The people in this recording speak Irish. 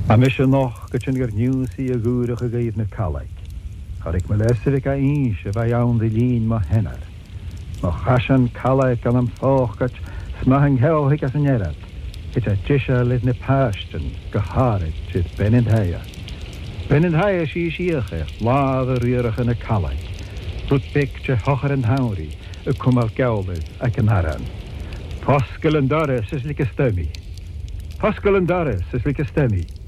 A mis noch go sin gur nniusaí a gúrach a gaomh na calaig. Charig me leisig a se bheith ann de lín má henar. Má chasan calaig an am fóchgat smahang heolhic as an erad. It a tisha lit na páisten go hárig tyd benint haia. Benint haia síocha, láð a riorach yn y calaig. Rwt bic te hochar yn hawri, y cwmal gawlyd ac yn haran. Posgol yn doris ys lyg ystemi. Posgol yn doris ys lyg ystemi.